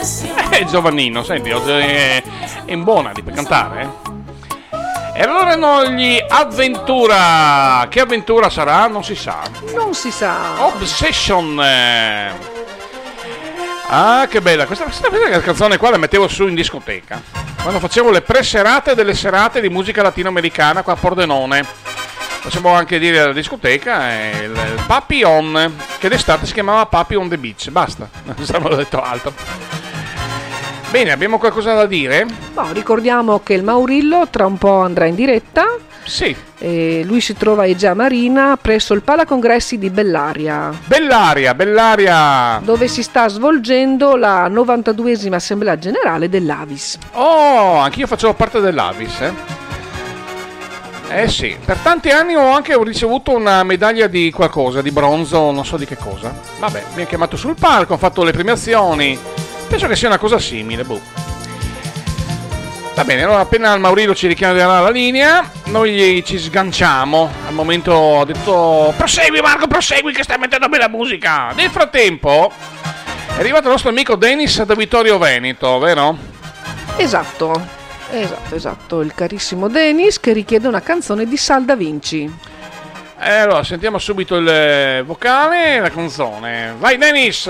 Giovannino, senti, oggi è in buona per cantare, E allora noi avventura. Che avventura sarà? Non si sa. Non si sa. Obsession. Ah, che bella. Questa canzone qua la mettevo su in discoteca quando facevo le pre-serate delle serate di musica latinoamericana qua a Pordenone. Possiamo anche dire alla discoteca il Papi On, che d'estate si chiamava Papi on the Beach. Basta, non abbiamo detto altro. Bene, abbiamo qualcosa da dire? No, ricordiamo che il Maurillo tra un po' andrà in diretta. Sì. E lui si trova a Egea Marina presso il Palacongressi di Bellaria. Bellaria! Dove si sta svolgendo la 92esima Assemblea Generale dell'Avis. Oh, anch'io facevo parte dell'Avis, sì, per tanti anni ho anche ricevuto una medaglia di qualcosa, di bronzo, non so di che cosa. Vabbè, mi ha chiamato sul palco, ho fatto le premiazioni. Penso che sia una cosa simile, Va bene, allora appena il Maurillo ci richiamerà la linea, noi ci sganciamo. Al momento ho detto prosegui Marco, prosegui che stai mettendo bella musica. Nel frattempo è arrivato il nostro amico Dennis da Vittorio Veneto, vero? Esatto, il carissimo Dennis che richiede una canzone di Sal Da Vinci. Allora, sentiamo subito il vocale e la canzone. Vai Dennis!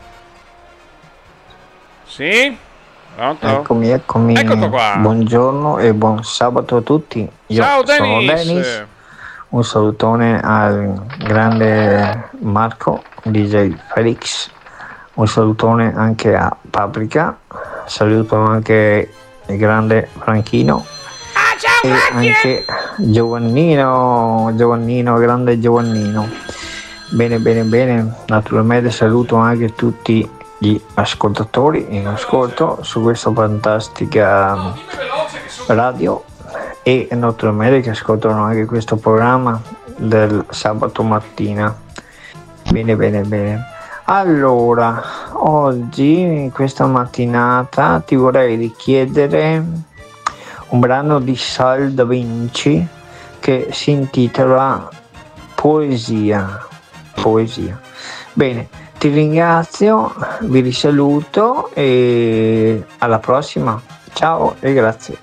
Sì? Pronto? Eccomi. Eccolo qua. Buongiorno e buon sabato a tutti. Io Ciao sono Dennis. Dennis. Un salutone al grande Marco, DJ Felix. Un salutone anche a Paprika. Saluto anche il grande Franchino. Ciao e anche Giovannino, grande Giovannino. Bene. Naturalmente saluto anche tutti gli ascoltatori in ascolto su questa fantastica radio e naturalmente che ascoltano anche questo programma del sabato mattina. Bene. Allora, oggi in questa mattinata ti vorrei richiedere un brano di Sal Da Vinci che si intitola Poesia. Bene, ti ringrazio, vi risaluto e alla prossima. Ciao e grazie.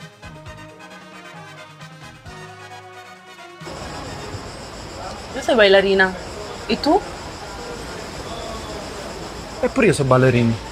Io sono ballerina. E tu? Eppure io sono ballerino.